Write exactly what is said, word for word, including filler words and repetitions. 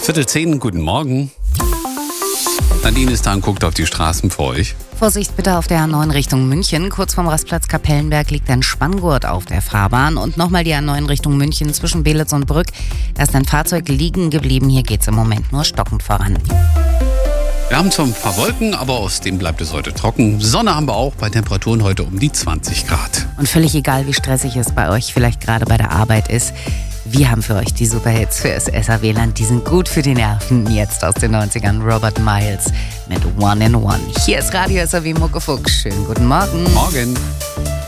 Viertel zehn, guten Morgen. Nadine ist da und guckt auf die Straßen vor euch. Vorsicht bitte auf der A neun Richtung München. Kurz vorm Rastplatz Kapellenberg liegt ein Spanngurt auf der Fahrbahn. Und nochmal die A neun Richtung München zwischen Belitz und Brück. Da ist ein Fahrzeug liegen geblieben. Hier geht es im Moment nur stockend voran. Wir haben zwar ein paar Wolken, aber aus dem bleibt es heute trocken. Sonne haben wir auch, bei Temperaturen heute um die zwanzig Grad. Und völlig egal, wie stressig es bei euch vielleicht gerade bei der Arbeit ist. Wir haben für euch die Superhits für das S A W-Land. Die sind gut für die Nerven. Jetzt aus den neunzigern Robert Miles mit One in One. Hier ist Radio S A W Muckefuck. Schönen guten Morgen. Morgen.